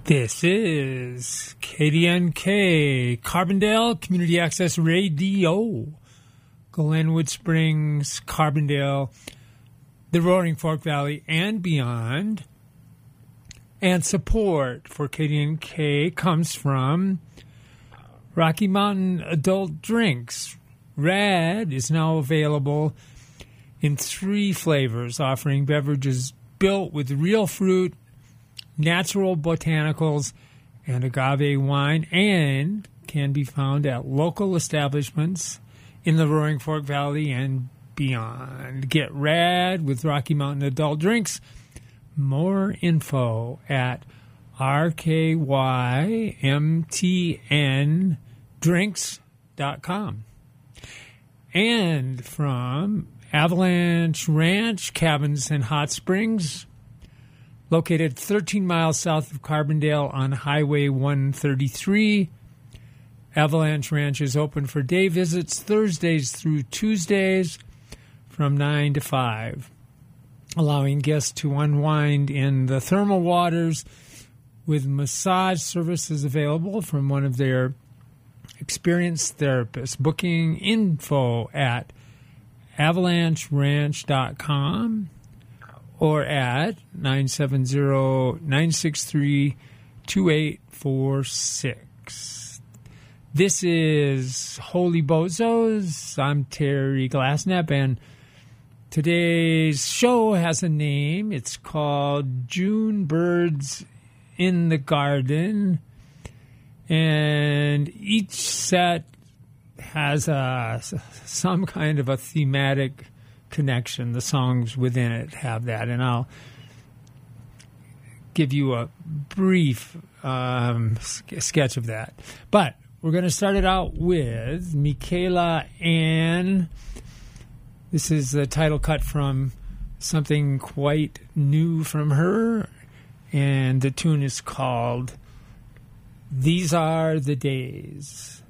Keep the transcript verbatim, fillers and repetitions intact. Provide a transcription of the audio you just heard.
This is K D N K, Carbondale Community Access Radio, Glenwood Springs, Carbondale, the Roaring Fork Valley, and beyond. And support for K D N K comes from Rocky Mountain Adult Drinks. Red is now available in three flavors, offering beverages built with real fruit, natural botanicals, and agave wine, and can be found at local establishments in the Roaring Fork Valley and beyond. Get rad with Rocky Mountain Adult Drinks. More info at r k y m t n drinks dot com. And from Avalanche Ranch Cabins and Hot Springs, located thirteen miles south of Carbondale on Highway one thirty-three. Avalanche Ranch is open for day visits Thursdays through Tuesdays from nine to five, allowing guests to unwind in the thermal waters with massage services available from one of their experienced therapists. Booking info at avalanche ranch dot com. or at nine seven zero, nine six three, two eight four six. This is Holy Bozos. I'm Terry Glassnap, and today's show has a name. It's called June Birds in the Garden, and each set has a, some kind of a thematic connection. The songs within it have that, and I'll give you a brief um, sketch of that. But we're going to start it out with Michaela Ann. This is the title cut from something quite new from her, and the tune is called These Are the Days.